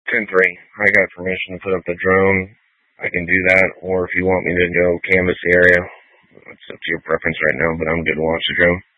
10-3. I got permission to put up the drone. I can do that, or if you want me to go canvas the area, it's up to your preference right now, but I'm good to launch the drone.